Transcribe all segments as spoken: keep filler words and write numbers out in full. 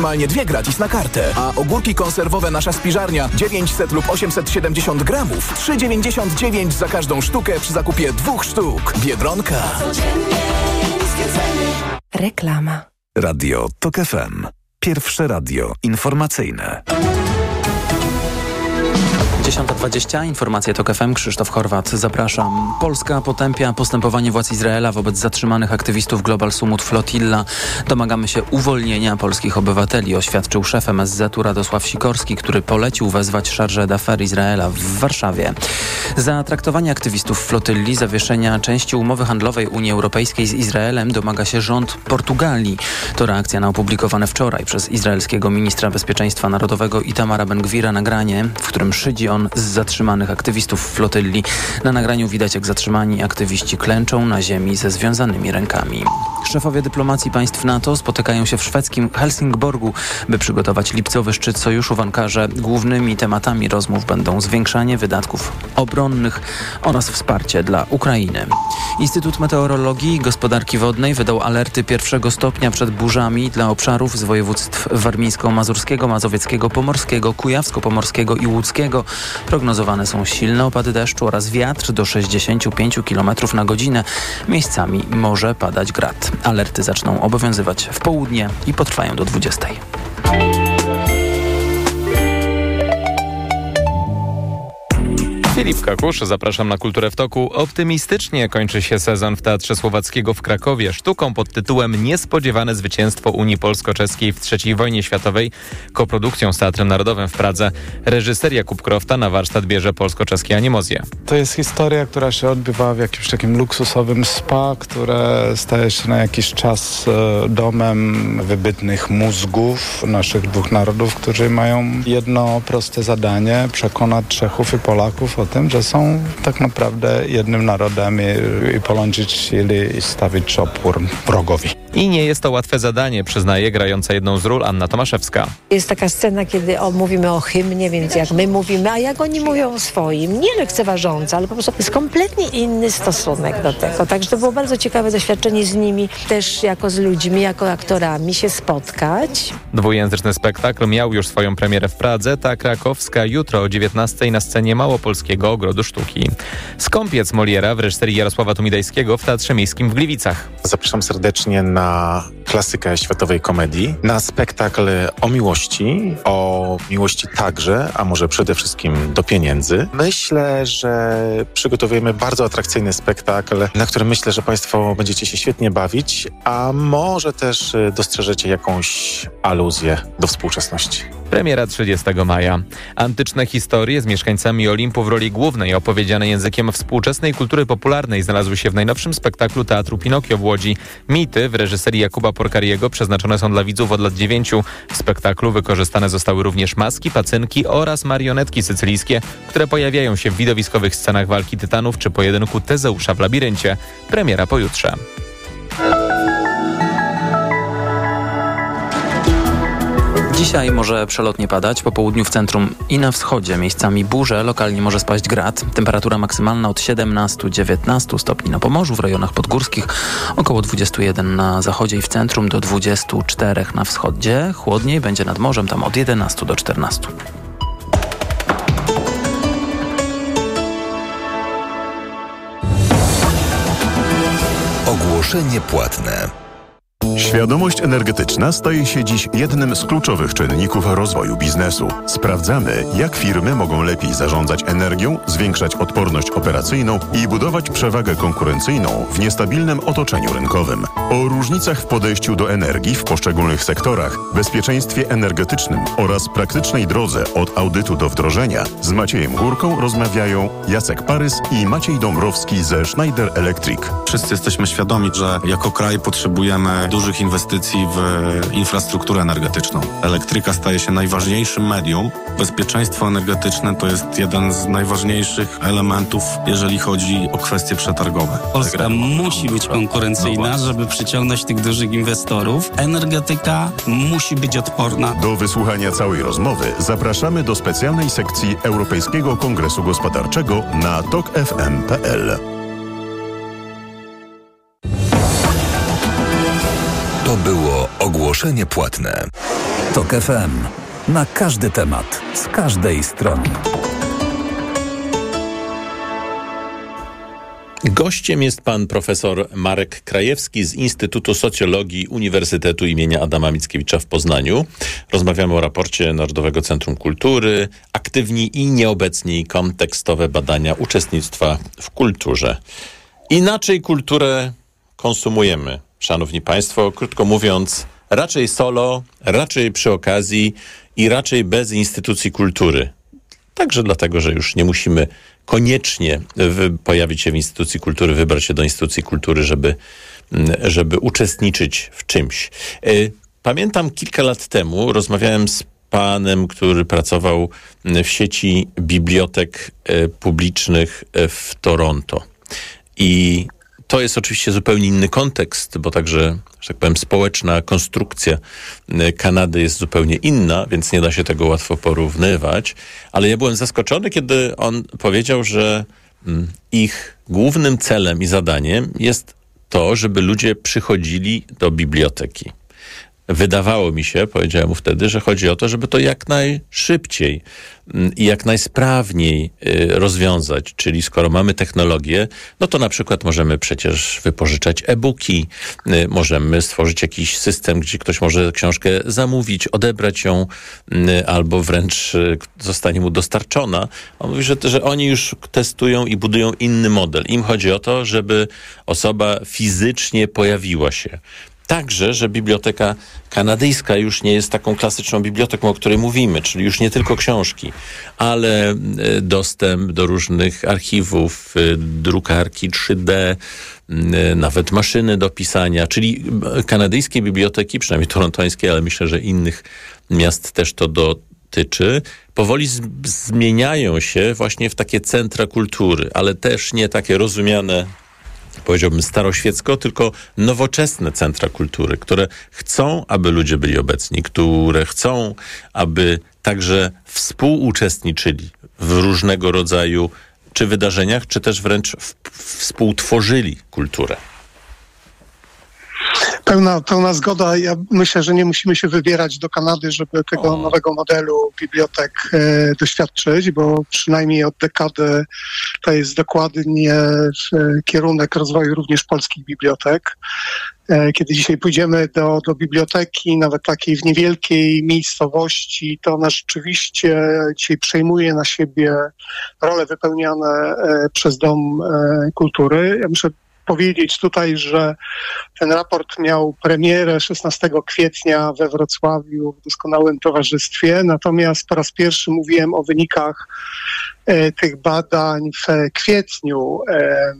Normalnie dwie gratis na kartę, a ogórki konserwowe Nasza Spiżarnia dziewięćset lub osiemset siedemdziesiąt gramów trzy dziewięćdziesiąt dziewięć za każdą sztukę przy zakupie dwóch sztuk. Biedronka. Reklama. Radio TOK F M. Pierwsze radio informacyjne. dziesiąta dwadzieścia, informacje TOK F M, Krzysztof Horwat, zapraszam. Polska potępia postępowanie władz Izraela wobec zatrzymanych aktywistów Global Sumut Flotilla. Domagamy się uwolnienia polskich obywateli, oświadczył szef M S Z-u Radosław Sikorski, który polecił wezwać Chargé d'Affaires Izraela w Warszawie. Za traktowanie aktywistów flotylli, zawieszenia części umowy handlowej Unii Europejskiej z Izraelem domaga się rząd Portugalii. To reakcja na opublikowane wczoraj przez izraelskiego ministra bezpieczeństwa narodowego Itamara Ben-Gvira nagranie, w którym szydzi on z zatrzymanych aktywistów flotylli. Na nagraniu widać, jak zatrzymani aktywiści klęczą na ziemi ze związanymi rękami. Szefowie dyplomacji państw NATO spotykają się w szwedzkim Helsingborgu, by przygotować lipcowy szczyt sojuszu w Ankarze. Głównymi tematami rozmów będą zwiększanie wydatków obronnych oraz wsparcie dla Ukrainy. Instytut Meteorologii i Gospodarki Wodnej wydał alerty pierwszego stopnia przed burzami dla obszarów z województw warmińsko-mazurskiego, mazowieckiego, pomorskiego, kujawsko-pomorskiego i łódzkiego. Prognozowane są silne opady deszczu oraz wiatr do sześćdziesiąt pięć kilometrów na godzinę. Miejscami może padać grad. Alerty zaczną obowiązywać w południe i potrwają do dwudziestej. Filip Kakusz, zapraszam na Kulturę w toku. Optymistycznie kończy się sezon w Teatrze Słowackiego w Krakowie sztuką pod tytułem Niespodziewane zwycięstwo Unii Polsko-Czeskiej w trzeciej wojnie światowej, koprodukcją z Teatrem Narodowym w Pradze. Reżyser Jakub Krofta na warsztat bierze polsko-czeskie animozje. To jest historia, która się odbywa w jakimś takim luksusowym spa, które staje się na jakiś czas domem wybitnych mózgów naszych dwóch narodów, którzy mają jedno proste zadanie: przekonać Czechów i Polaków o tym, że są tak naprawdę jednym narodem i, i połączyć siły i stawić opór wrogowi. I nie jest to łatwe zadanie, przyznaje grająca jedną z ról Anna Tomaszewska. Jest taka scena, kiedy o, mówimy o hymnie, więc jak my mówimy, a jak oni mówią o swoim, nie lekceważąco, ale po prostu jest kompletnie inny stosunek do tego. Także to było bardzo ciekawe doświadczenie z nimi, też jako z ludźmi, jako aktorami się spotkać. Dwujęzyczny spektakl miał już swoją premierę w Pradze, ta krakowska jutro o dziewiętnastej na scenie Małopolskiego Ogrodu Sztuki. Skąpiec Moliera w reżyserii Jarosława Tumidajskiego w Teatrze Miejskim w Gliwicach. Zapraszam serdecznie na na klasykę światowej komedii, na spektakl o miłości, o miłości także, a może przede wszystkim do pieniędzy. Myślę, że przygotowujemy bardzo atrakcyjny spektakl, na którym myślę, że Państwo będziecie się świetnie bawić, a może też dostrzeżecie jakąś aluzję do współczesności. Premiera trzydziestego maja. Antyczne historie z mieszkańcami Olimpu w roli głównej, opowiedziane językiem współczesnej kultury popularnej, znalazły się w najnowszym spektaklu Teatru Pinokio w Łodzi. Mity w reżyserii Jakuba Porkariego przeznaczone są dla widzów od lat dziewięciu. W spektaklu wykorzystane zostały również maski, pacynki oraz marionetki sycylijskie, które pojawiają się w widowiskowych scenach walki tytanów czy pojedynku Tezeusza w labiryncie. Premiera pojutrze. Dzisiaj może przelotnie padać, po południu w centrum i na wschodzie miejscami burze, lokalnie może spaść grad. Temperatura maksymalna od siedemnastu do dziewiętnastu stopni na Pomorzu, w rejonach podgórskich, około dwudziestu jeden na zachodzie i w centrum, do dwudziestu czterech na wschodzie. Chłodniej będzie nad morzem, tam od jedenastu do czternastu. Ogłoszenie płatne. Świadomość energetyczna staje się dziś jednym z kluczowych czynników rozwoju biznesu. Sprawdzamy, jak firmy mogą lepiej zarządzać energią, zwiększać odporność operacyjną i budować przewagę konkurencyjną w niestabilnym otoczeniu rynkowym. O różnicach w podejściu do energii w poszczególnych sektorach, bezpieczeństwie energetycznym oraz praktycznej drodze od audytu do wdrożenia z Maciejem Górką rozmawiają Jacek Parys i Maciej Dąbrowski ze Schneider Electric. Wszyscy jesteśmy świadomi, że jako kraj potrzebujemy dużych inwestycji w infrastrukturę energetyczną. Elektryka staje się najważniejszym medium. Bezpieczeństwo energetyczne to jest jeden z najważniejszych elementów, jeżeli chodzi o kwestie przetargowe. Polska musi być konkurencyjna, żeby przyciągnąć tych dużych inwestorów. Energetyka musi być odporna. Do wysłuchania całej rozmowy zapraszamy do specjalnej sekcji Europejskiego Kongresu Gospodarczego na tok f m kropka p l. To było ogłoszenie płatne. TOK F M. Na każdy temat, z każdej strony. Gościem jest pan profesor Marek Krajewski z Instytutu Socjologii Uniwersytetu imienia Adama Mickiewicza w Poznaniu. Rozmawiamy o raporcie Narodowego Centrum Kultury, aktywni i nieobecni, kontekstowe badania uczestnictwa w kulturze. Inaczej kulturę konsumujemy, szanowni państwo. Krótko mówiąc, raczej solo, raczej przy okazji i raczej bez instytucji kultury. Także dlatego, że już nie musimy koniecznie wy- pojawić się w instytucji kultury, wybrać się do instytucji kultury, żeby, żeby uczestniczyć w czymś. Pamiętam kilka lat temu rozmawiałem z panem, który pracował w sieci bibliotek publicznych w Toronto. I to jest oczywiście zupełnie inny kontekst, bo także, że tak powiem, społeczna konstrukcja Kanady jest zupełnie inna, więc nie da się tego łatwo porównywać. Ale ja byłem zaskoczony, kiedy on powiedział, że ich głównym celem i zadaniem jest to, żeby ludzie przychodzili do biblioteki. Wydawało mi się, powiedziałem mu wtedy, że chodzi o to, żeby to jak najszybciej i jak najsprawniej rozwiązać. Czyli skoro mamy technologię, no to na przykład możemy przecież wypożyczać e-booki, możemy stworzyć jakiś system, gdzie ktoś może książkę zamówić, odebrać ją, albo wręcz zostanie mu dostarczona. On mówi, że, że oni już testują i budują inny model. Im chodzi o to, żeby osoba fizycznie pojawiła się. Także, że biblioteka kanadyjska już nie jest taką klasyczną biblioteką, o której mówimy, czyli już nie tylko książki, ale dostęp do różnych archiwów, drukarki trzy D, nawet maszyny do pisania, czyli kanadyjskie biblioteki, przynajmniej torontońskie, ale myślę, że innych miast też to dotyczy, powoli z- zmieniają się właśnie w takie centra kultury, ale też nie takie rozumiane, powiedziałbym staroświecko, tylko nowoczesne centra kultury, które chcą, aby ludzie byli obecni, które chcą, aby także współuczestniczyli w różnego rodzaju czy wydarzeniach, czy też wręcz w, współtworzyli kulturę. Pełna, pełna zgoda. Ja myślę, że nie musimy się wybierać do Kanady, żeby tego o. nowego modelu bibliotek e, doświadczyć, bo przynajmniej od dekady to jest dokładnie w, kierunek rozwoju również polskich bibliotek. E, kiedy dzisiaj pójdziemy do, do biblioteki, nawet takiej w niewielkiej miejscowości, to ona rzeczywiście dzisiaj przejmuje na siebie role wypełniane e, przez Dom e, Kultury. Ja muszę powiedzieć tutaj, że ten raport miał premierę szesnastego kwietnia we Wrocławiu w doskonałym towarzystwie, natomiast po raz pierwszy mówiłem o wynikach e, tych badań w kwietniu e, e,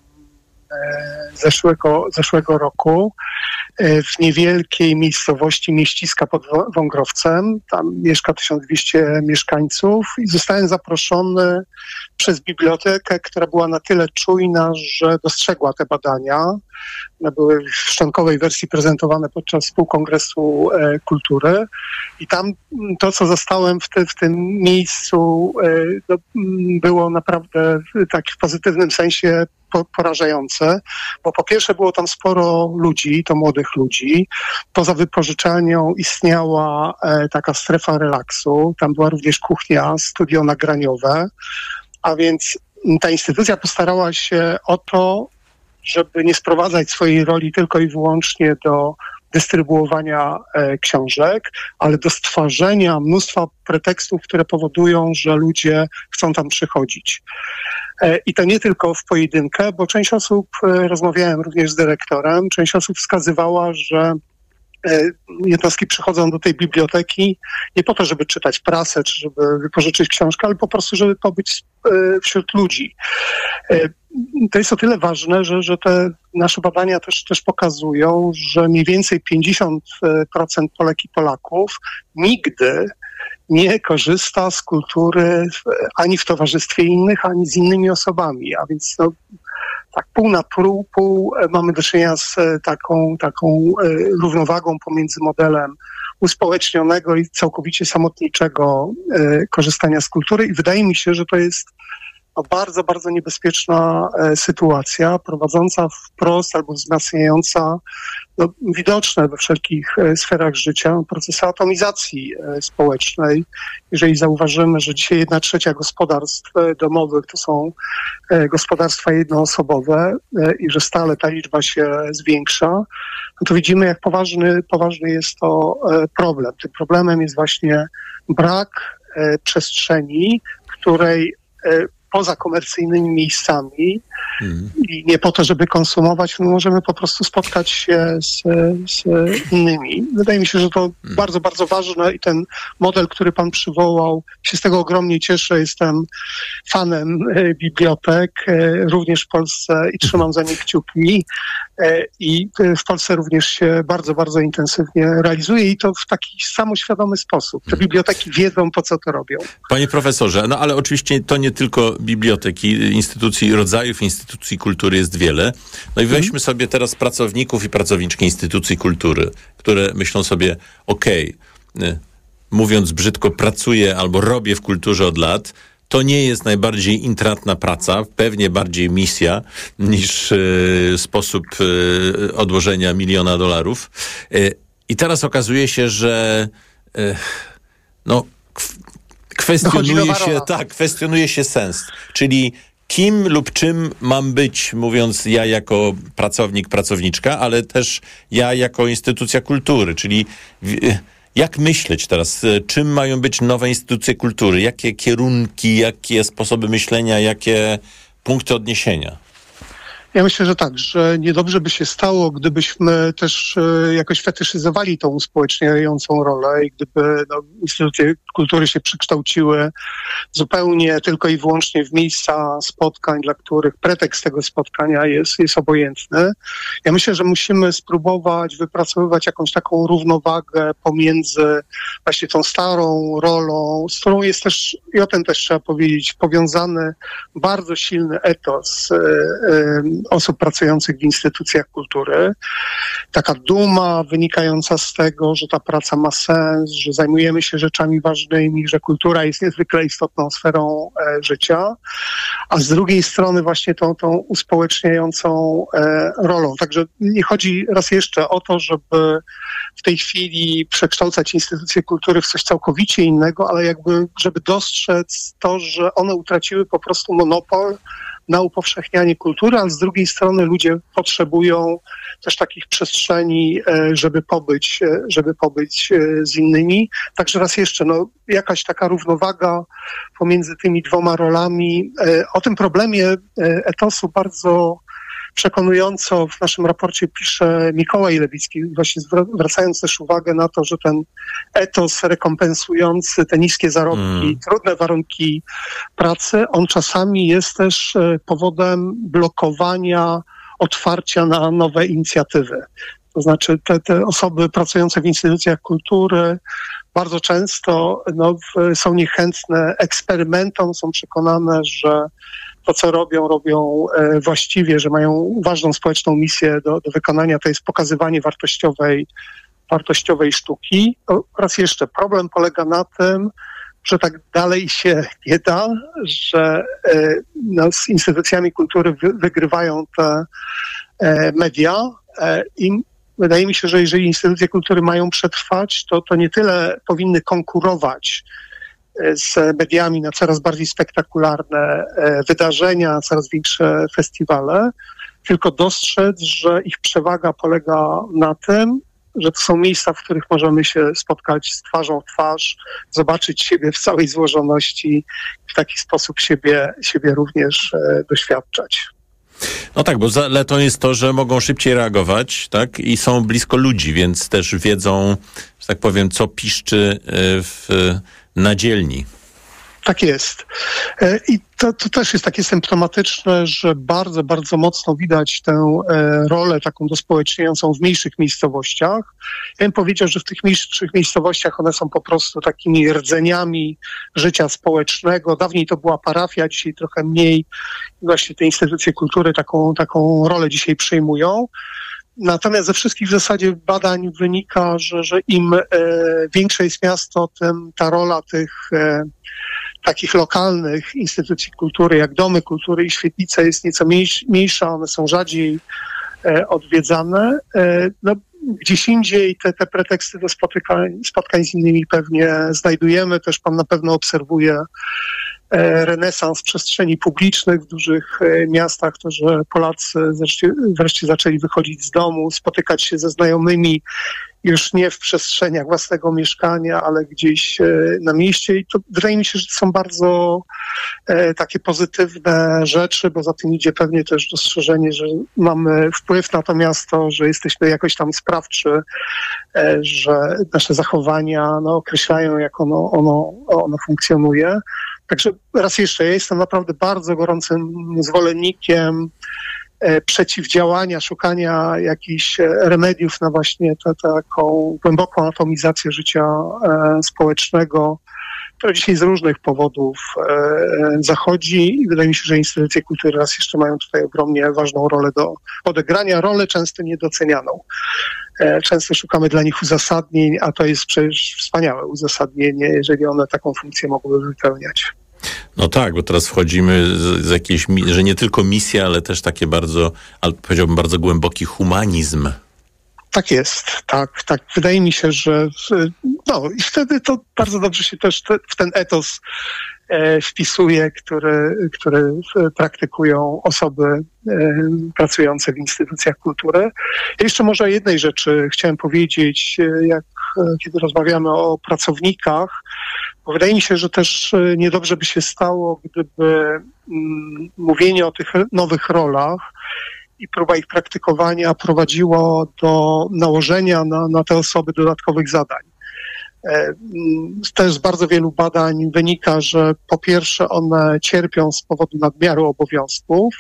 zeszłego, zeszłego roku e, w niewielkiej miejscowości Mieściska pod Wągrowcem. Tam mieszka tysiąc dwieście mieszkańców i zostałem zaproszony przez bibliotekę, która była na tyle czujna, że dostrzegła te badania. One były w szczątkowej wersji prezentowane podczas Współkongresu e, Kultury i tam to, co zastałem w, te, w tym miejscu, e, to, było naprawdę tak w pozytywnym sensie po, porażające, bo po pierwsze było tam sporo ludzi, to młodych ludzi. Poza wypożyczalnią istniała e, taka strefa relaksu, tam była również kuchnia, studio nagraniowe, a więc ta instytucja postarała się o to, żeby nie sprowadzać swojej roli tylko i wyłącznie do dystrybuowania e, książek, ale do stworzenia mnóstwa pretekstów, które powodują, że ludzie chcą tam przychodzić. E, I to nie tylko w pojedynkę, bo część osób, e, rozmawiałem również z dyrektorem, część osób wskazywała, że jednostki przychodzą do tej biblioteki nie po to, żeby czytać prasę, czy żeby wypożyczyć książkę, ale po prostu, żeby pobyć wśród ludzi. To jest o tyle ważne, że, że te nasze badania też, też pokazują, że mniej więcej pięćdziesiąt procent Polek i Polaków nigdy nie korzysta z kultury ani w towarzystwie innych, ani z innymi osobami, a więc no, tak pół na pół, pół mamy do czynienia z taką, taką równowagą pomiędzy modelem uspołecznionego i całkowicie samotniczego korzystania z kultury i wydaje mi się, że to jest no bardzo, bardzo niebezpieczna e, sytuacja, prowadząca wprost albo wzmacniająca no, widoczne we wszelkich e, sferach życia procesy atomizacji e, społecznej. Jeżeli zauważymy, że dzisiaj jedna trzecia gospodarstw e, domowych to są e, gospodarstwa jednoosobowe e, i że stale ta liczba się zwiększa, no to widzimy, jak poważny, poważny jest to e, problem. Tym problemem jest właśnie brak e, przestrzeni, której e, poza komercyjnymi miejscami mm. i nie po to, żeby konsumować, my możemy po prostu spotkać się z, z innymi. Wydaje mi się, że to mm. bardzo, bardzo ważne i ten model, który pan przywołał, się z tego ogromnie cieszę. Jestem fanem e, bibliotek, e, również w Polsce i trzymam za nie kciuki. E, I w Polsce również się bardzo, bardzo intensywnie realizuje i to w taki samoświadomy sposób. Te biblioteki wiedzą, po co to robią. Panie profesorze, no ale oczywiście to nie tylko biblioteki, instytucji, rodzajów instytucji kultury jest wiele. No i weźmy sobie teraz pracowników i pracowniczki instytucji kultury, które myślą sobie, okej, okay, mówiąc brzydko, pracuję albo robię w kulturze od lat, to nie jest najbardziej intratna praca, pewnie bardziej misja niż y, sposób y, odłożenia miliona dolarów. Y, I teraz okazuje się, że y, no kwestionuje się, tak, kwestionuje się sens. Czyli kim lub czym mam być, mówiąc ja jako pracownik, pracowniczka, ale też ja jako instytucja kultury, czyli y, jak myśleć teraz? Czym mają być nowe instytucje kultury? Jakie kierunki, jakie sposoby myślenia, jakie punkty odniesienia? Ja myślę, że tak, że niedobrze by się stało, gdybyśmy też e, jakoś fetyszyzowali tą uspołeczniającą rolę i gdyby no, instytucje kultury się przekształciły zupełnie tylko i wyłącznie w miejsca spotkań, dla których pretekst tego spotkania jest, jest obojętny. Ja myślę, że musimy spróbować wypracowywać jakąś taką równowagę pomiędzy właśnie tą starą rolą, z którą jest też, i o tym też trzeba powiedzieć, powiązany bardzo silny etos e, e, osób pracujących w instytucjach kultury. Taka duma wynikająca z tego, że ta praca ma sens, że zajmujemy się rzeczami ważnymi, że kultura jest niezwykle istotną sferą e, życia, a z drugiej strony właśnie tą, tą uspołeczniającą e, rolą. Także nie chodzi raz jeszcze o to, żeby w tej chwili przekształcać instytucje kultury w coś całkowicie innego, ale jakby, żeby dostrzec to, że one utraciły po prostu monopol na upowszechnianie kultury, a z drugiej strony ludzie potrzebują też takich przestrzeni, żeby pobyć, żeby pobyć z innymi. Także raz jeszcze, no, jakaś taka równowaga pomiędzy tymi dwoma rolami. O tym problemie etosu bardzo przekonująco w naszym raporcie pisze Mikołaj Lewicki, właśnie zwracając też uwagę na to, że ten etos rekompensujący te niskie zarobki, mm. trudne warunki pracy, on czasami jest też powodem blokowania otwarcia na nowe inicjatywy. To znaczy te, te osoby pracujące w instytucjach kultury bardzo często no, w, są niechętne eksperymentom, są przekonane, że to, co robią, robią e, właściwie, że mają ważną społeczną misję do, do wykonania, to jest pokazywanie wartościowej, wartościowej sztuki. O, raz jeszcze, problem polega na tym, że tak dalej się nie da, że e, no, z instytucjami kultury wy, wygrywają te e, media e, i wydaje mi się, że jeżeli instytucje kultury mają przetrwać, to, to nie tyle powinny konkurować z mediami na coraz bardziej spektakularne wydarzenia, coraz większe festiwale, tylko dostrzec, że ich przewaga polega na tym, że to są miejsca, w których możemy się spotkać z twarzą w twarz, zobaczyć siebie w całej złożoności i w taki sposób siebie, siebie również doświadczać. No tak, bo zaletą jest to, że mogą szybciej reagować, tak, i są blisko ludzi, więc też wiedzą, że tak powiem, co piszczy w, na dzielni. Tak jest. I to, to też jest takie symptomatyczne, że bardzo, bardzo mocno widać tę rolę taką dospołeczniającą w mniejszych miejscowościach. Ja bym powiedział, że w tych mniejszych miejscowościach one są po prostu takimi rdzeniami życia społecznego. Dawniej to była parafia, dzisiaj trochę mniej. Właśnie te instytucje kultury taką, taką rolę dzisiaj przejmują. Natomiast ze wszystkich w zasadzie badań wynika, że, że im e, większe jest miasto, tym ta rola tych, e, takich lokalnych instytucji kultury, jak domy kultury i świetlice, jest nieco mniejsza, one są rzadziej e, odwiedzane. E, no, gdzieś indziej te, te preteksty do spotykań, spotkań z innymi pewnie znajdujemy. Też pan na pewno obserwuje e, renesans przestrzeni publicznych w dużych e, miastach, to, że Polacy wreszcie, wreszcie zaczęli wychodzić z domu, spotykać się ze znajomymi, już nie w przestrzeniach własnego mieszkania, ale gdzieś e, na mieście. I to wydaje mi się, że to są bardzo e, takie pozytywne rzeczy, bo za tym idzie pewnie też dostrzeżenie, że mamy wpływ na to miasto, że jesteśmy jakoś tam sprawczy, e, że nasze zachowania no, określają, jak ono, ono, ono funkcjonuje. Także raz jeszcze, ja jestem naprawdę bardzo gorącym zwolennikiem przeciwdziałania, szukania jakichś remediów na właśnie tę taką głęboką atomizację życia e, społecznego, która dzisiaj z różnych powodów e, zachodzi i wydaje mi się, że instytucje kultury raz jeszcze mają tutaj ogromnie ważną rolę do odegrania, rolę często niedocenianą. E, często szukamy dla nich uzasadnień, a to jest przecież wspaniałe uzasadnienie, jeżeli one taką funkcję mogłyby wypełniać. No tak, bo teraz wchodzimy z, z jakiejś, że nie tylko misja, ale też takie bardzo, ale powiedziałbym bardzo głęboki humanizm. Tak jest, tak, tak. Wydaje mi się, że no i wtedy to bardzo dobrze się też te, w ten etos e, wpisuje, który, który praktykują osoby e, pracujące w instytucjach kultury. Ja jeszcze może o jednej rzeczy chciałem powiedzieć, jak kiedy rozmawiamy o pracownikach, bo wydaje mi się, że też niedobrze by się stało, gdyby mm, mówienie o tych nowych rolach i próba ich praktykowania prowadziło do nałożenia na, na te osoby dodatkowych zadań. E, też z bardzo wielu badań wynika, że po pierwsze one cierpią z powodu nadmiaru obowiązków.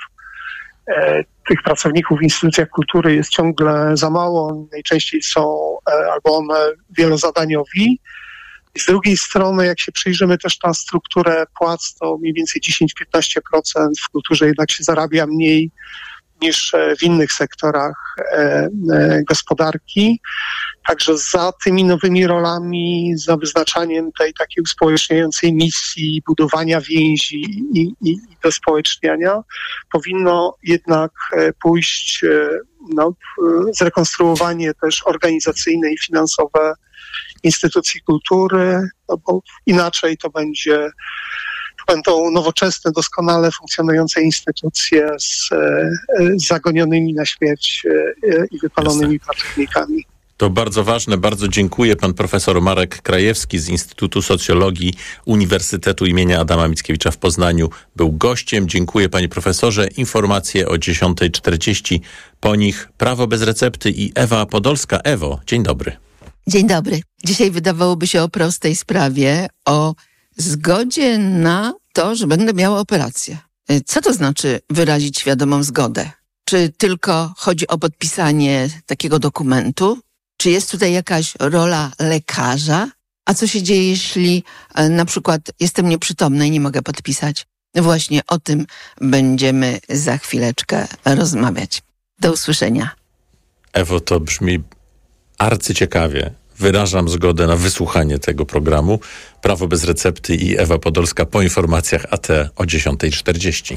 E, tych pracowników w instytucjach kultury jest ciągle za mało, najczęściej są e, albo one wielozadaniowi. I z drugiej strony, jak się przyjrzymy też na strukturę płac, to mniej więcej dziesięć do piętnastu procent w kulturze jednak się zarabia mniej niż w innych sektorach e, e, gospodarki. Także za tymi nowymi rolami, za wyznaczaniem tej takiej uspołeczniającej misji, budowania więzi i, i, i dospołeczniania, powinno jednak pójść no, zrekonstruowanie też organizacyjne i finansowe instytucji kultury, no bo inaczej to będzie to będą nowoczesne, doskonale funkcjonujące instytucje z, z zagonionymi na śmierć i wypalonymi Jasne. pracownikami. To bardzo ważne, bardzo dziękuję. Pan profesor Marek Krajewski z Instytutu Socjologii Uniwersytetu imienia Adama Mickiewicza w Poznaniu był gościem. Dziękuję panie profesorze. Informacje o dziesiąta czterdzieści. Po nich Prawo bez recepty i Ewa Podolska. Ewo, dzień dobry. Dzień dobry. Dzisiaj wydawałoby się o prostej sprawie, o zgodzie na to, że będę miała operację. Co to znaczy wyrazić świadomą zgodę? Czy tylko chodzi o podpisanie takiego dokumentu? Czy jest tutaj jakaś rola lekarza? A co się dzieje, jeśli e, na przykład jestem nieprzytomna i nie mogę podpisać? Właśnie o tym będziemy za chwileczkę rozmawiać. Do usłyszenia. Ewo, to brzmi arcyciekawie. Wyrażam zgodę na wysłuchanie tego programu. Prawo bez recepty i Ewa Podolska po informacjach A T o dziesiąta czterdzieści.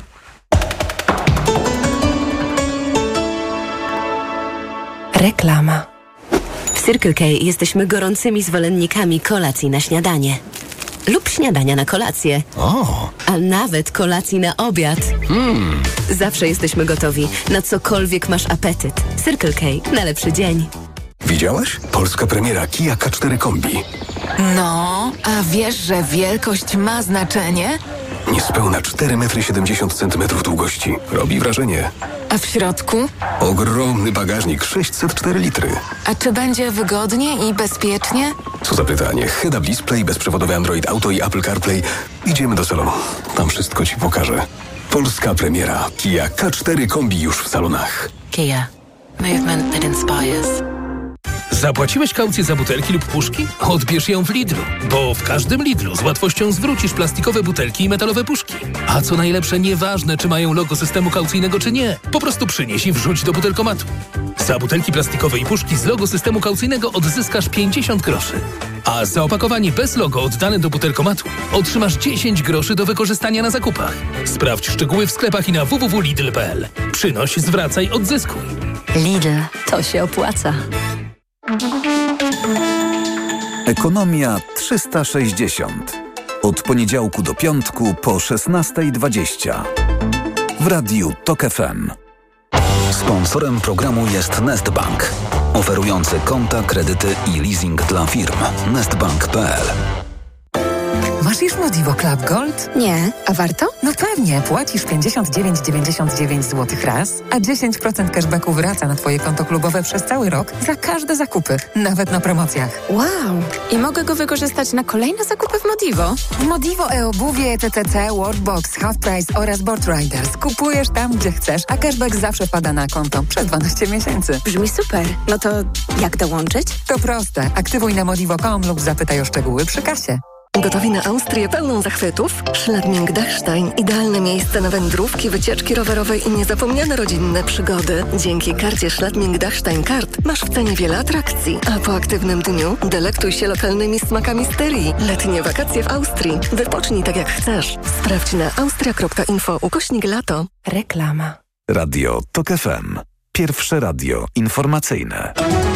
Reklama. W Circle K jesteśmy gorącymi zwolennikami kolacji na śniadanie. Lub śniadania na kolację. O. A nawet kolacji na obiad. Mm. Zawsze jesteśmy gotowi na cokolwiek masz apetyt. Circle K na lepszy dzień. Widziałaś? Polska premiera Kia K cztery Kombi. No, a wiesz, że wielkość ma znaczenie? Niespełna cztery metry siedemdziesiąt centymetrów długości. Robi wrażenie. A w środku? Ogromny bagażnik, sześćset cztery litry. A czy będzie wygodnie i bezpiecznie? Co za pytanie. Head-up display, bezprzewodowy Android Auto i Apple CarPlay. Idziemy do salonu. Tam wszystko ci pokażę. Polska premiera Kia K cztery Kombi już w salonach. Kia. Movement that inspires. Zapłaciłeś kaucję za butelki lub puszki? Odbierz ją w Lidlu, bo w każdym Lidlu z łatwością zwrócisz plastikowe butelki i metalowe puszki. A co najlepsze, nieważne czy mają logo systemu kaucyjnego czy nie, po prostu przynieś i wrzuć do butelkomatu. Za butelki plastikowe i puszki z logo systemu kaucyjnego odzyskasz pięćdziesiąt groszy. A za opakowanie bez logo oddane do butelkomatu otrzymasz dziesięć groszy do wykorzystania na zakupach. Sprawdź szczegóły w sklepach i na w w w kropka lidl kropka p l. Przynoś, zwracaj, odzyskuj. Lidl, to się opłaca. Ekonomia trzysta sześćdziesiąt. Od poniedziałku do piątku po szesnasta dwadzieścia. W radiu Tok F M. Sponsorem programu jest Nestbank, oferujący konta, kredyty i leasing dla firm. nestbank kropka p l. Masz już Modivo Club Gold? Nie. A warto? No pewnie. Płacisz pięćdziesiąt dziewięć dziewięćdziesiąt dziewięć złotych raz, a dziesięć procent cashbacku wraca na Twoje konto klubowe przez cały rok za każde zakupy, nawet na promocjach. Wow. I mogę go wykorzystać na kolejne zakupy w Modivo? W Modivo e-obuwie, T T C, Worldbox, Half Price oraz Board Riders. Kupujesz tam, gdzie chcesz, a cashback zawsze wpada na konto przez dwanaście miesięcy. Brzmi super. No to jak dołączyć? To proste. Aktywuj na modivo kropka com lub zapytaj o szczegóły przy kasie. Gotowi na Austrię pełną zachwytów? Schladming-Dachstein – idealne miejsce na wędrówki, wycieczki rowerowe i niezapomniane rodzinne przygody. Dzięki karcie Schladming-Dachstein Kart masz w cenie wiele atrakcji, a po aktywnym dniu delektuj się lokalnymi smakami Styrii. Letnie wakacje w Austrii. Wypocznij tak jak chcesz. Sprawdź na austria kropka info ukośnik lato. Reklama. Radio Tok F M. Pierwsze radio informacyjne.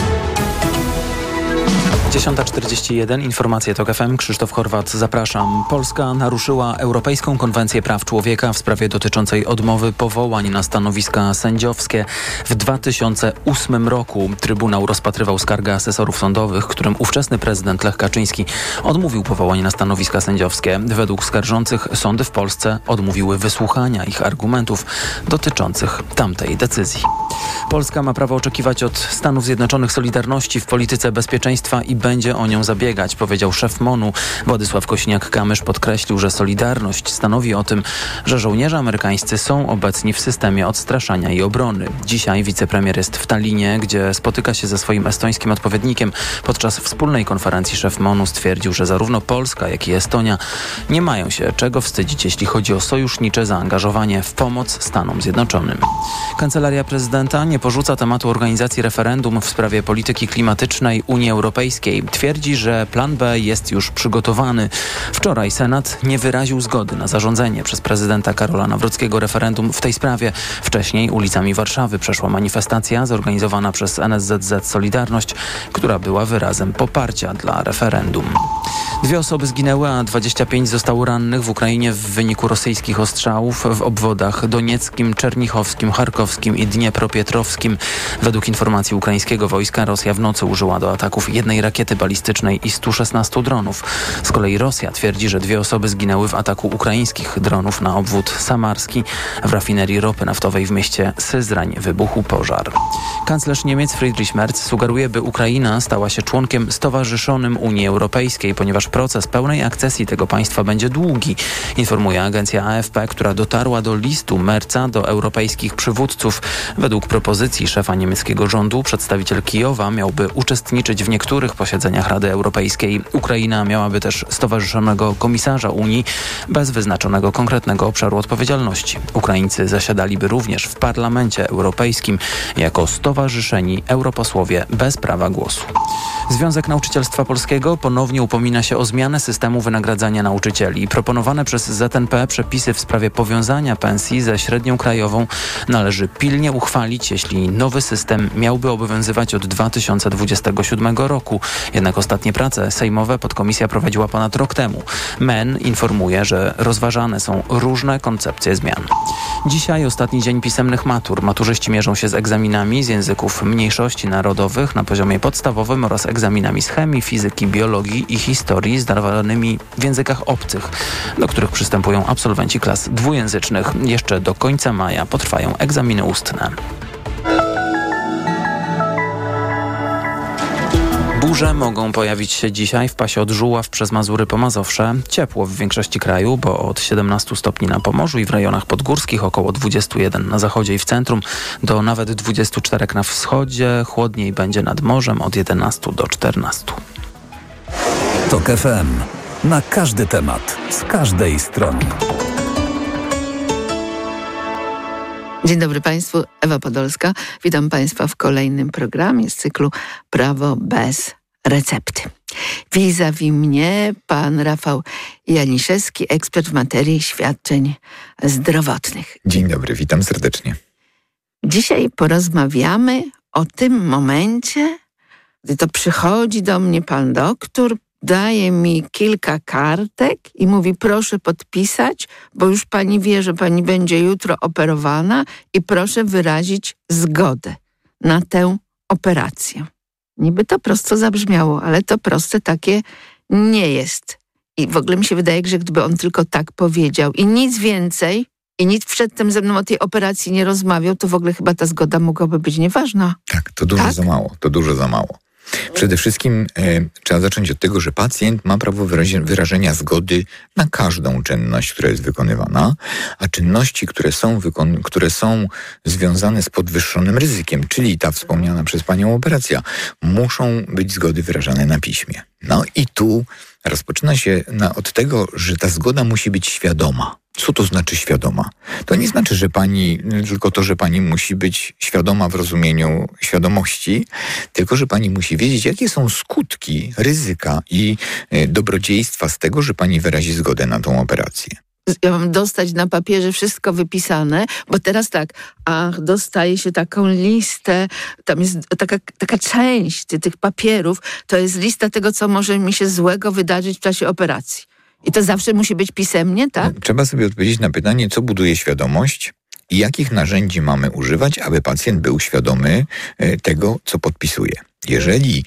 dziesiąta czterdzieści jeden, informacje Tok F M, Krzysztof Horwat, zapraszam. Polska naruszyła Europejską Konwencję Praw Człowieka w sprawie dotyczącej odmowy powołań na stanowiska sędziowskie. W dwa tysiące ósmym roku Trybunał rozpatrywał skargę asesorów sądowych, którym ówczesny prezydent Lech Kaczyński odmówił powołań na stanowiska sędziowskie. Według skarżących sądy w Polsce odmówiły wysłuchania ich argumentów dotyczących tamtej decyzji. Polska ma prawo oczekiwać od Stanów Zjednoczonych solidarności w polityce bezpieczeństwa i będzie o nią zabiegać, powiedział szef MONU. Władysław Kośniak-Kamysz podkreślił, że solidarność stanowi o tym, że żołnierze amerykańscy są obecni w systemie odstraszania i obrony. Dzisiaj wicepremier jest w Tallinie, gdzie spotyka się ze swoim estońskim odpowiednikiem. Podczas wspólnej konferencji szef MONU stwierdził, że zarówno Polska, jak i Estonia nie mają się czego wstydzić, jeśli chodzi o sojusznicze zaangażowanie w pomoc Stanom Zjednoczonym. Kancelaria prezydenta nie porzuca tematu organizacji referendum w sprawie polityki klimatycznej Unii Europejskiej. Twierdzi, że plan B jest już przygotowany. Wczoraj Senat nie wyraził zgody na zarządzenie przez prezydenta Karola Nawrockiego referendum w tej sprawie. Wcześniej ulicami Warszawy przeszła manifestacja zorganizowana przez N S Z Z Solidarność, która była wyrazem poparcia dla referendum. Dwie osoby zginęły, a dwadzieścia pięć zostało rannych w Ukrainie w wyniku rosyjskich ostrzałów w obwodach donieckim, czernichowskim, charkowskim i dniepropietrowskim. Według informacji ukraińskiego wojska Rosja w nocy użyła do ataków jednej rakiety balistycznej i stu szesnastu dronów. Z kolei Rosja twierdzi, że dwie osoby zginęły w ataku ukraińskich dronów na obwód samarski. W rafinerii ropy naftowej w mieście Syzrań wybuchł pożar. Kanclerz Niemiec Friedrich Merz sugeruje, by Ukraina stała się członkiem stowarzyszonym Unii Europejskiej, ponieważ proces pełnej akcesji tego państwa będzie długi, informuje agencja A F P, która dotarła do listu Merca do europejskich przywódców. Według propozycji szefa niemieckiego rządu przedstawiciel Kijowa miałby uczestniczyć w niektórych posiedzeniach Rady Europejskiej. Ukraina miałaby też stowarzyszonego komisarza Unii bez wyznaczonego konkretnego obszaru odpowiedzialności. Ukraińcy zasiadaliby również w Parlamencie Europejskim jako stowarzyszeni europosłowie bez prawa głosu. Związek Nauczycielstwa Polskiego ponownie upomina się o zmianę systemu wynagradzania nauczycieli. Proponowane przez Z N P przepisy w sprawie powiązania pensji ze średnią krajową należy pilnie uchwalić, jeśli nowy system miałby obowiązywać od dwa tysiące dwudziestego siódmego roku. Jednak ostatnie prace sejmowe podkomisja prowadziła ponad rok temu. M E N informuje, że rozważane są różne koncepcje zmian. Dzisiaj ostatni dzień pisemnych matur. Maturzyści mierzą się z egzaminami z języków mniejszości narodowych na poziomie podstawowym oraz egzaminami z chemii, fizyki, biologii i historii zdawanymi w językach obcych, do których przystępują absolwenci klas dwujęzycznych. Jeszcze do końca maja potrwają egzaminy ustne. Burze mogą pojawić się dzisiaj w pasie od Żuław przez Mazury po Mazowsze. Ciepło w większości kraju, bo od siedemnastu stopni na Pomorzu i w rejonach podgórskich, około dwudziestu jeden na zachodzie i w centrum, do nawet dwudziestu czterech na wschodzie. Chłodniej będzie nad morzem od jedenastu do czternastu. Tok F M. Na każdy temat, z każdej strony. Dzień dobry Państwu, Ewa Podolska. Witam Państwa w kolejnym programie z cyklu Prawo bez recepty. Vis-a-vis mnie pan Rafał Janiszewski, ekspert w materii świadczeń zdrowotnych. Dzień dobry, witam serdecznie. Dzisiaj porozmawiamy o tym momencie, gdy to przychodzi do mnie pan doktor, daje mi kilka kartek i mówi: proszę podpisać, bo już pani wie, że pani będzie jutro operowana i proszę wyrazić zgodę na tę operację. Niby to prosto zabrzmiało, ale to proste takie nie jest. I w ogóle mi się wydaje, że gdyby on tylko tak powiedział i nic więcej, i nic przedtem ze mną o tej operacji nie rozmawiał, to w ogóle chyba ta zgoda mogłaby być nieważna. Tak, to dużo tak? za mało, to dużo za mało. Przede wszystkim e, trzeba zacząć od tego, że pacjent ma prawo wyrazie, wyrażenia zgody na każdą czynność, która jest wykonywana, a czynności, które są, wykon- które są związane z podwyższonym ryzykiem, czyli ta wspomniana przez panią operacja, muszą być zgody wyrażane na piśmie. No i tu rozpoczyna się na, od tego, że ta zgoda musi być świadoma. Co to znaczy świadoma? To nie znaczy, że pani, tylko to, że pani musi być świadoma w rozumieniu świadomości, tylko że pani musi wiedzieć, jakie są skutki, ryzyka i y, dobrodziejstwa z tego, że pani wyrazi zgodę na tą operację. Ja mam dostać na papierze wszystko wypisane, bo teraz tak, ach, dostaje się taką listę, tam jest taka, taka część tych papierów, to jest lista tego, co może mi się złego wydarzyć w czasie operacji. I to zawsze musi być pisemnie, tak? Trzeba sobie odpowiedzieć na pytanie, co buduje świadomość i jakich narzędzi mamy używać, aby pacjent był świadomy tego, co podpisuje. Jeżeli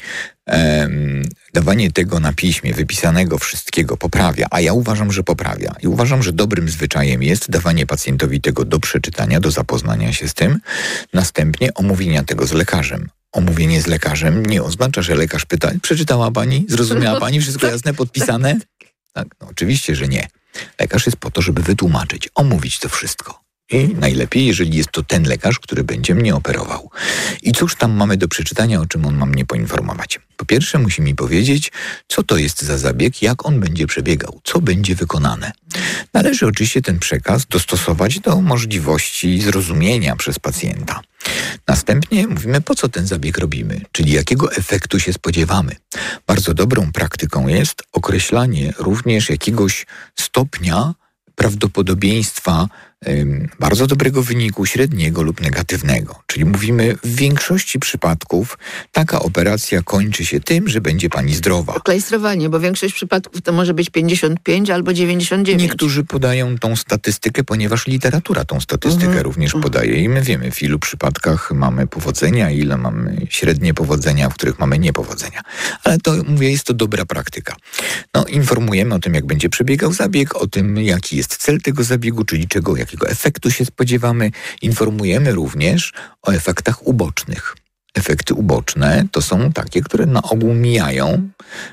em, dawanie tego na piśmie, wypisanego wszystkiego poprawia, a ja uważam, że poprawia i uważam, że dobrym zwyczajem jest dawanie pacjentowi tego do przeczytania, do zapoznania się z tym, następnie omówienia tego z lekarzem. Omówienie z lekarzem nie oznacza, że lekarz pyta: przeczytała pani, zrozumiała pani, wszystko jasne, podpisane? Tak, no oczywiście, że nie. Lekarz jest po to, żeby wytłumaczyć, omówić to wszystko. I najlepiej, jeżeli jest to ten lekarz, który będzie mnie operował. I cóż tam mamy do przeczytania, o czym on ma mnie poinformować? Po pierwsze, musi mi powiedzieć, co to jest za zabieg, jak on będzie przebiegał, co będzie wykonane. Należy oczywiście ten przekaz dostosować do możliwości zrozumienia przez pacjenta. Następnie mówimy, po co ten zabieg robimy, czyli jakiego efektu się spodziewamy. Bardzo dobrą praktyką jest określanie również jakiegoś stopnia prawdopodobieństwa ym, bardzo dobrego wyniku, średniego lub negatywnego. Czyli mówimy, w większości przypadków taka operacja kończy się tym, że będzie pani zdrowa. Klejstrowanie, bo większość przypadków to może być pięćdziesiąt pięć albo dziewięćdziesiąt dziewięć. Niektórzy podają tą statystykę, ponieważ literatura tą statystykę mhm. również podaje i my wiemy, w ilu przypadkach mamy powodzenia, ile mamy średnie powodzenia, w których mamy niepowodzenia. Ale to, mówię, jest to dobra praktyka. No, informujemy o tym, jak będzie przebiegał zabieg, o tym, jaki jest cel tego zabiegu, czyli czego, jakiego efektu się spodziewamy. Informujemy również o efektach ubocznych. Efekty uboczne to są takie, które na ogół mijają,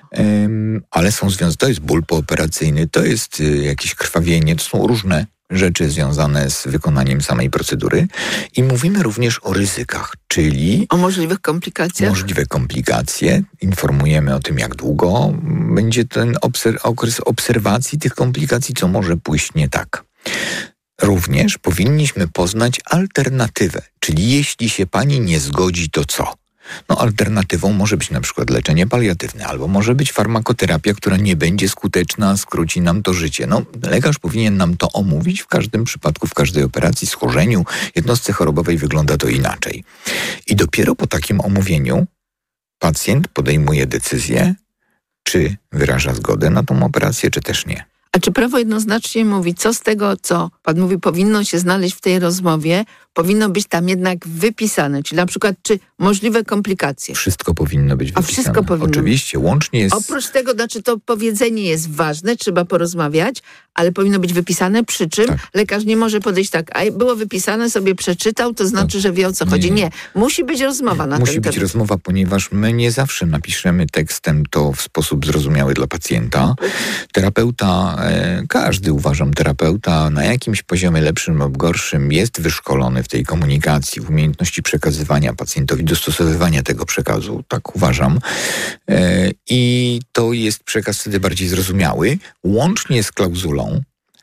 ym, ale są związane. To jest ból pooperacyjny, to jest y, jakieś krwawienie, to są różne rzeczy związane z wykonaniem samej procedury. I mówimy również o ryzykach, czyli o możliwych komplikacjach. Możliwe komplikacje. Informujemy o tym, jak długo będzie ten obser- okres obserwacji tych komplikacji, co może pójść nie tak. Również powinniśmy poznać alternatywę, czyli jeśli się pani nie zgodzi, to co? No alternatywą może być na przykład leczenie paliatywne, albo może być farmakoterapia, która nie będzie skuteczna, skróci nam to życie. No lekarz powinien nam to omówić w każdym przypadku, w każdej operacji, schorzeniu, jednostce chorobowej wygląda to inaczej. I dopiero po takim omówieniu pacjent podejmuje decyzję, czy wyraża zgodę na tą operację, czy też nie. A czy prawo jednoznacznie mówi, co z tego, co pan mówi, powinno się znaleźć w tej rozmowie, powinno być tam jednak wypisane? Czyli na przykład, czy możliwe komplikacje? Wszystko powinno być wypisane. A wszystko powinno. Oczywiście, łącznie jest... Oprócz tego, znaczy to powiedzenie jest ważne, trzeba porozmawiać, ale powinno być wypisane, przy czym tak. lekarz nie może podejść tak, a było wypisane, sobie przeczytał, to znaczy, tak. że wie, o co chodzi. Nie, nie. Musi być rozmowa na ten temat. Musi być rozmowa, ponieważ my nie zawsze napiszemy tekstem to w sposób zrozumiały dla pacjenta. Terapeuta, e, każdy uważam terapeuta na jakimś poziomie lepszym lub gorszym jest wyszkolony w tej komunikacji, w umiejętności przekazywania pacjentowi, dostosowywania tego przekazu, tak uważam. E, I to jest przekaz wtedy bardziej zrozumiały, łącznie z klauzulą,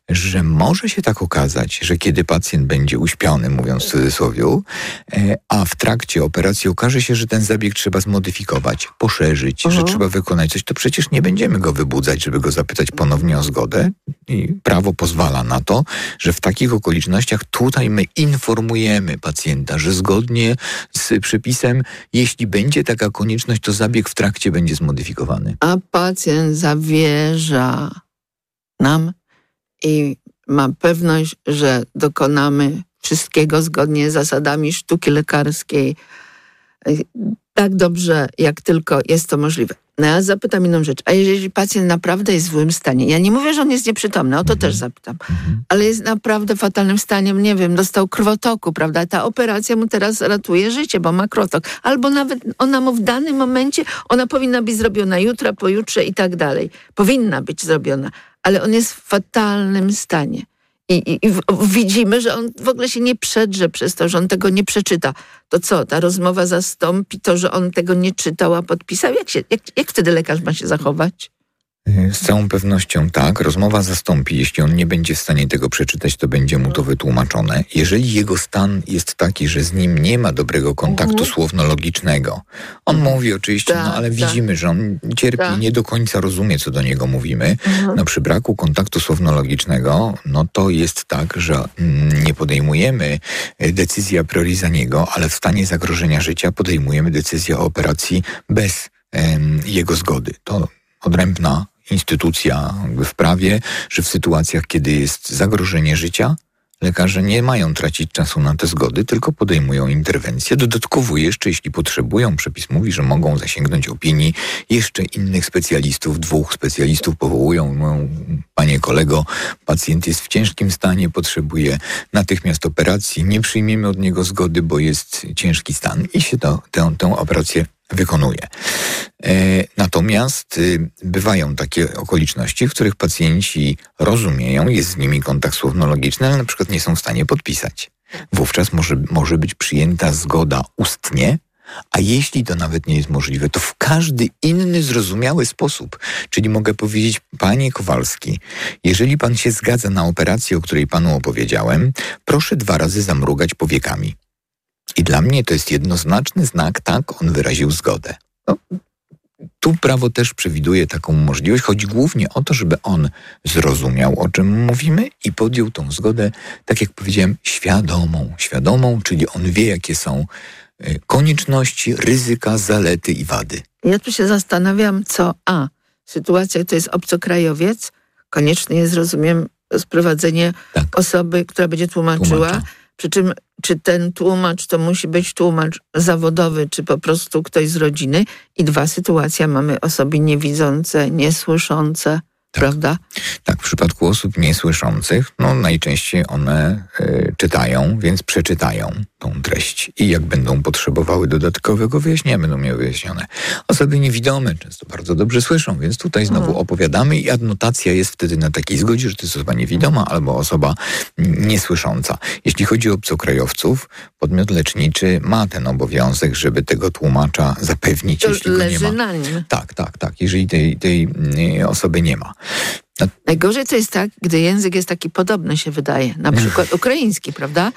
że może się tak okazać, że kiedy pacjent będzie uśpiony, mówiąc w cudzysłowie, a w trakcie operacji okaże się, że ten zabieg trzeba zmodyfikować, poszerzyć, uh-huh. że trzeba wykonać coś, to przecież nie będziemy go wybudzać, żeby go zapytać ponownie o zgodę. I prawo pozwala na to, że w takich okolicznościach tutaj my informujemy pacjenta, że zgodnie z przepisem, jeśli będzie taka konieczność, to zabieg w trakcie będzie zmodyfikowany. A pacjent zawierza nam i ma pewność, że dokonamy wszystkiego zgodnie z zasadami sztuki lekarskiej tak dobrze, jak tylko jest to możliwe. No ja zapytam inną rzecz. A jeżeli pacjent naprawdę jest w złym stanie, ja nie mówię, że on jest nieprzytomny, o to też zapytam, ale jest naprawdę w fatalnym stanie, nie wiem, dostał krwotoku, prawda? Ta operacja mu teraz ratuje życie, bo ma krwotok. Albo nawet ona mu w danym momencie, ona powinna być zrobiona jutro, pojutrze i tak dalej. Powinna być zrobiona, ale on jest w fatalnym stanie. I, i, I widzimy, że on w ogóle się nie przedrze przez to, że on tego nie przeczyta. To co, ta rozmowa zastąpi to, że on tego nie czytał, a podpisał? Jak, się, jak, jak wtedy lekarz ma się zachować? Z całą pewnością tak. Rozmowa zastąpi. Jeśli on nie będzie w stanie tego przeczytać, to będzie mu to wytłumaczone. Jeżeli jego stan jest taki, że z nim nie ma dobrego kontaktu mhm. słowno-logicznego, on mówi oczywiście, ta, no ale ta. widzimy, że on cierpi, ta. nie do końca rozumie, co do niego mówimy. Mhm. No przy braku kontaktu słowno-logicznego, no to jest tak, że mm, nie podejmujemy decyzji a priori za niego, ale w stanie zagrożenia życia podejmujemy decyzję o operacji bez em, jego zgody. To odrębna instytucja w prawie, że w sytuacjach, kiedy jest zagrożenie życia, lekarze nie mają tracić czasu na te zgody, tylko podejmują interwencję. Dodatkowo jeszcze, jeśli potrzebują, przepis mówi, że mogą zasięgnąć opinii jeszcze innych specjalistów, dwóch specjalistów powołują. No, panie kolego, pacjent jest w ciężkim stanie, potrzebuje natychmiast operacji, nie przyjmiemy od niego zgody, bo jest ciężki stan i się to, tę, tę operację wykonuje. E, natomiast y, bywają takie okoliczności, w których pacjenci rozumieją, jest z nimi kontakt słowno-logiczny, ale na przykład nie są w stanie podpisać. Wówczas może, może być przyjęta zgoda ustnie, a jeśli to nawet nie jest możliwe, to w każdy inny zrozumiały sposób. Czyli mogę powiedzieć, panie Kowalski, jeżeli pan się zgadza na operację, o której panu opowiedziałem, proszę dwa razy zamrugać powiekami. I dla mnie to jest jednoznaczny znak, tak, on wyraził zgodę. No, tu prawo też przewiduje taką możliwość. Chodzi głównie o to, żeby on zrozumiał, o czym mówimy i podjął tą zgodę, tak jak powiedziałem, świadomą. Świadomą, czyli on wie, jakie są konieczności, ryzyka, zalety i wady. Ja tu się zastanawiam, co a, sytuacja, to jest obcokrajowiec, konieczne jest, rozumiem, sprowadzenie tak. osoby, która będzie tłumaczyła. Tłumacza. Przy czym, czy ten tłumacz to musi być tłumacz zawodowy, czy po prostu ktoś z rodziny. I dwa, sytuacja, mamy osoby niewidzące, niesłyszące, tak. prawda? Tak, w przypadku osób niesłyszących, no najczęściej one y, czytają, więc przeczytają tą treść i jak będą potrzebowały dodatkowego wyjaśnienia, będą miały wyjaśnione. Osoby niewidome często bardzo dobrze słyszą, więc tutaj znowu mhm. opowiadamy i adnotacja jest wtedy na takiej zgodzie, że to jest osoba niewidoma albo osoba niesłysząca. Jeśli chodzi o obcokrajowców, podmiot leczniczy ma ten obowiązek, żeby tego tłumacza zapewnić, to jeśli go nie ma. Na nim. Tak, tak, tak, jeżeli tej, tej osoby nie ma. No. Najgorzej to jest tak, gdy język jest taki podobny, się wydaje. Na przykład ukraiński, prawda?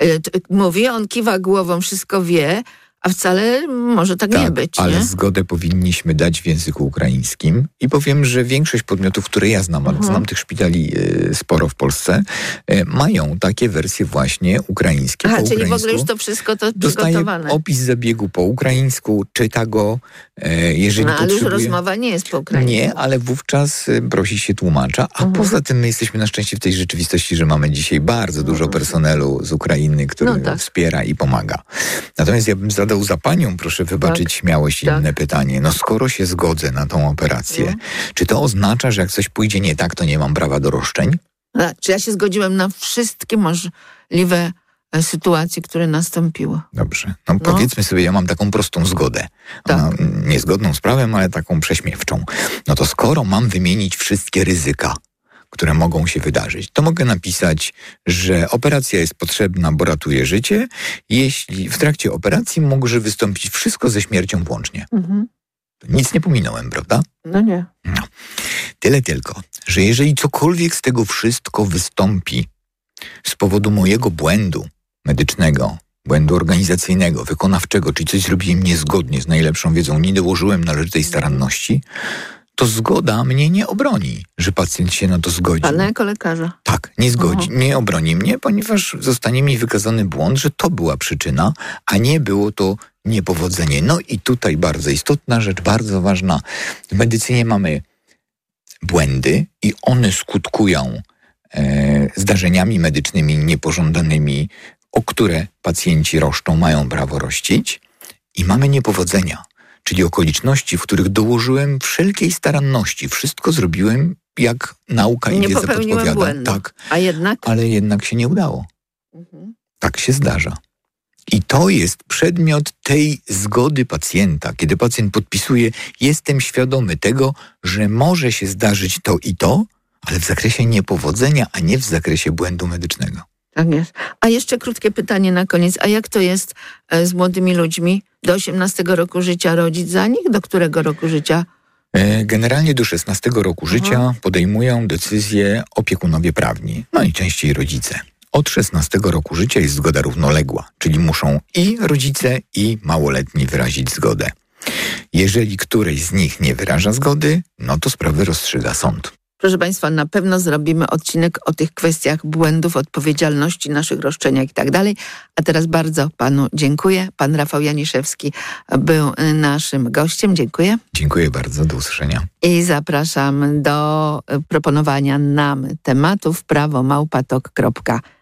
Mówi, on kiwa głową, wszystko wie, a wcale może tak, tak nie być. Ale nie? zgodę powinniśmy dać w języku ukraińskim i powiem, że większość podmiotów, które ja znam, ale znam tych szpitali y, sporo w Polsce, y, mają takie wersje właśnie ukraińskie. Aha, po czyli ukraińsku. w ogóle już to wszystko to dostaje przygotowane. Opis zabiegu po ukraińsku, czyta go, y, jeżeli no, ale potrzebuje. już rozmowa nie jest po ukraińsku. Nie, ale wówczas y, prosi się tłumacza, a mhm. poza tym my jesteśmy na szczęście w tej rzeczywistości, że mamy dzisiaj bardzo dużo personelu z Ukrainy, który no tak. wspiera i pomaga. Natomiast ja bym zadał za panią, proszę wybaczyć tak, śmiałość, tak. inne pytanie. No skoro się zgodzę na tą operację, no. czy to oznacza, że jak coś pójdzie nie tak, to nie mam prawa do roszczeń? A, czy ja się zgodziłem na wszystkie możliwe sytuacje, które nastąpiły? Dobrze. No, no. Powiedzmy sobie, ja mam taką prostą zgodę. Tak. Ona, niezgodną z prawem, ale taką prześmiewczą. No to skoro mam wymienić wszystkie ryzyka, które mogą się wydarzyć, to mogę napisać, że operacja jest potrzebna, bo ratuje życie, jeśli w trakcie operacji może wystąpić wszystko ze śmiercią włącznie. Mhm. Nic nie pominąłem, prawda? No nie. No. Tyle tylko, że jeżeli cokolwiek z tego wszystko wystąpi z powodu mojego błędu medycznego, błędu organizacyjnego, wykonawczego, czyli coś zrobiłem niezgodnie z najlepszą wiedzą, nie dołożyłem należytej staranności, to zgoda mnie nie obroni, że pacjent się na to zgodzi. Pana jako lekarza. Tak, nie zgodzi, uh-huh. nie obroni mnie, ponieważ zostanie mi wykazany błąd, że to była przyczyna, a nie było to niepowodzenie. No i tutaj bardzo istotna rzecz, bardzo ważna. W medycynie mamy błędy i one skutkują e, zdarzeniami medycznymi niepożądanymi, o które pacjenci roszczą, mają prawo rościć, i mamy niepowodzenia, czyli okoliczności, w których dołożyłem wszelkiej staranności. Wszystko zrobiłem, jak nauka i nie wiedza podpowiada. Błędu. Tak, a jednak? Ale jednak się nie udało. Mhm. Tak się zdarza. I to jest przedmiot tej zgody pacjenta. Kiedy pacjent podpisuje, jestem świadomy tego, że może się zdarzyć to i to, ale w zakresie niepowodzenia, a nie w zakresie błędu medycznego. Tak jest. A jeszcze krótkie pytanie na koniec. A jak to jest z młodymi ludźmi? Do osiemnastego roku życia rodzic za nich? Do którego roku życia? Generalnie do szesnastego roku Aha. życia podejmują decyzje opiekunowie prawni, najczęściej rodzice. Od szesnastego roku życia jest zgoda równoległa, czyli muszą i rodzice, i małoletni wyrazić zgodę. Jeżeli któryś z nich nie wyraża zgody, no to sprawę rozstrzyga sąd. Proszę Państwa, na pewno zrobimy odcinek o tych kwestiach błędów, odpowiedzialności, naszych roszczeniach i tak dalej. A teraz bardzo Panu dziękuję. Pan Rafał Janiszewski był naszym gościem. Dziękuję. Dziękuję bardzo. Do usłyszenia. I zapraszam do proponowania nam tematów prawo małpa tok kropka